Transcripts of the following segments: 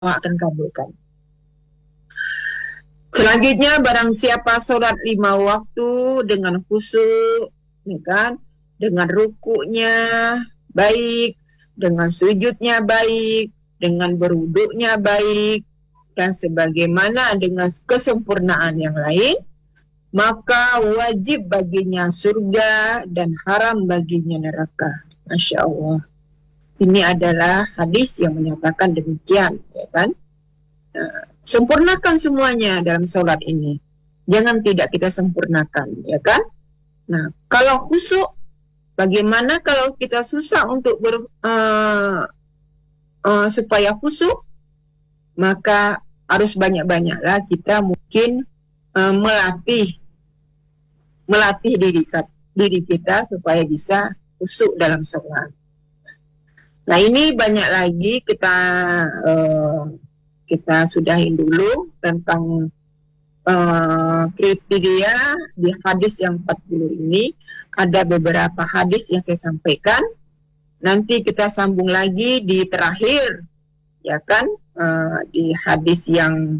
akan kabulkan. Selanjutnya, barang siapa sholat 5 waktu dengan khusyuk, ya kan? Dengan rukuknya baik, dengan sujudnya baik, dengan berwuduknya baik, dan sebagaimana dengan kesempurnaan yang lain, maka wajib baginya surga dan haram baginya neraka. Masya Allah. Ini adalah hadis yang menyatakan demikian, ya kan? Sempurnakan semuanya dalam sholat ini. Jangan tidak kita sempurnakan, ya kan? Nah, kalau khusyuk, bagaimana kalau kita susah untuk supaya khusyuk? Maka harus banyak-banyaklah kita mungkin melatih diri kita supaya bisa khusyuk dalam sholat. Nah, ini banyak lagi kita sudahin dulu tentang kriteria di hadis yang 40 ini. Ada beberapa hadis yang saya sampaikan. Nanti kita sambung lagi di terakhir, ya kan, di hadis yang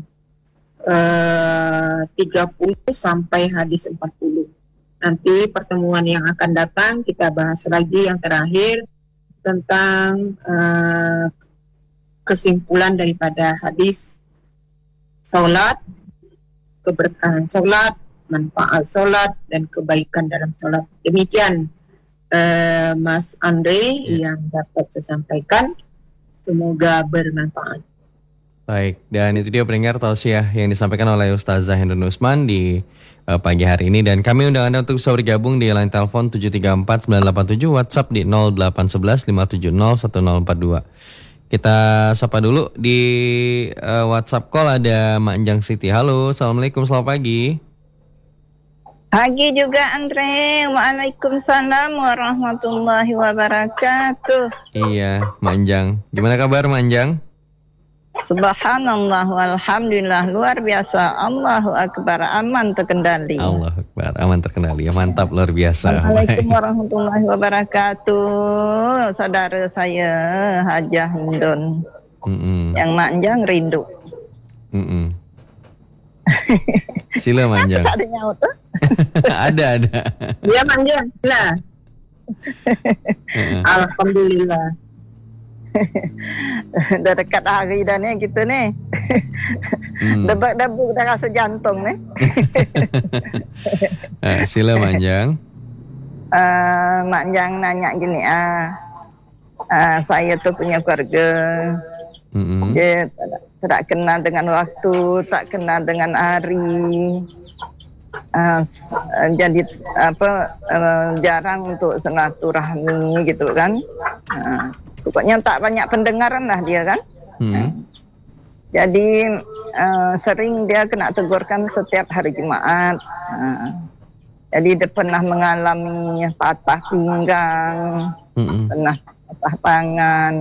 30 sampai hadis 40. Nanti pertemuan yang akan datang kita bahas lagi yang terakhir tentang kesimpulan daripada hadis salat, keberkahan salat, manfaat salat, dan kebaikan dalam salat. Demikian Mas Andre yang dapat saya sampaikan. Semoga bermanfaat. Baik, dan itu dia pendengar tausiah yang disampaikan oleh Ustazah Hindun Usman di pagi hari ini. Dan kami undang Anda untuk bisa bergabung di line telepon 734-987, WhatsApp di 0811-570-1042. Kita sapa dulu di WhatsApp call ada Mak Anjang Siti. Halo, Assalamualaikum, selamat pagi. Pagi juga Andre. Waalaikumsalam warahmatullahi wabarakatuh. Iya, Mak Anjang. Gimana kabar Mak Anjang? Subhanallah walhamdulillah, luar biasa. Allahu akbar, aman terkendali. Allahu akbar, aman terkendali. Ya, mantap, luar biasa. Assalamualaikum warahmatullahi wabarakatuh. Saudara saya Hajah Hindun. Yang Mak Anjang rindu. Sila Mak Anjang. Tak ada nyaut tuh. ada. Ya Mak Anjang, lah. Alhamdulillah. Dah dekat hari dah ni kita ni. Debak-debuk dah rasa jantung ni. Sila Mak Anjang. Mak Anjang nanya gini, saya tu punya keluarga. Dia tak kenal dengan waktu, tak kenal dengan hari. Jadi jarang untuk silaturahmi gitu kan. Pokoknya tak banyak pendengaran lah dia kan. Jadi sering dia kena tegurkan setiap hari Jumaat. Jadi dia pernah mengalami patah pinggang, pernah patah tangan.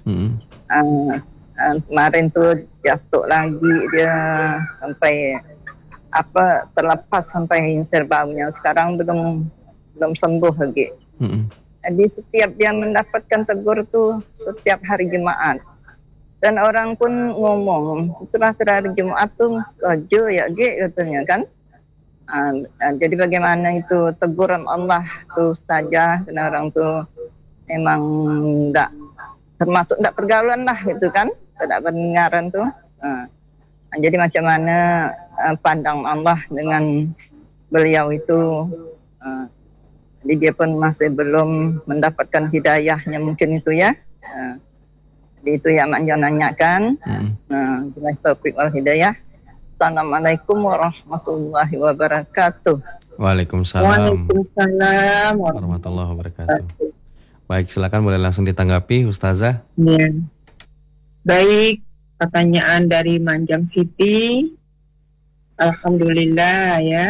Kemarin tu jatuh lagi dia sampai terlepas sampai insir baunya. Sekarang belum sembuh lagi. Jadi setiap dia mendapatkan tegur tu setiap hari Jumaat. Dan orang pun ngomong, itulah hari Jumaat tu kerja ya katanya kan. Jadi bagaimana itu teguran Allah tu saja, karena orang tu memang termasuk tak pergaulan lah gitu kan. Tak pendengaran tu. Jadi macam mana pandang Allah dengan beliau itu. Jadi dia pun masih belum mendapatkan hidayahnya mungkin itu ya. Jadi itu yang Mak Anjang nanyakan. Billahi taufiq wal hidayah. Assalamualaikum warahmatullahi wabarakatuh. Waalaikumsalam warahmatullahi wabarakatuh. Baik, silakan boleh langsung ditanggapi Ustazah. Ya. Baik, pertanyaan dari Mak Anjang Siti. Alhamdulillah ya.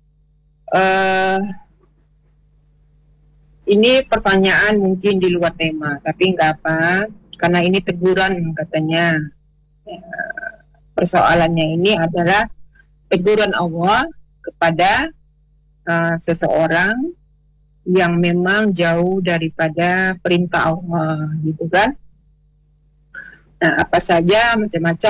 Ini pertanyaan mungkin di luar tema, tapi enggak apa, karena ini teguran katanya. Persoalannya ini adalah teguran Allah kepada seseorang yang memang jauh daripada perintah Allah, gitu kan? Nah, apa saja macam-macam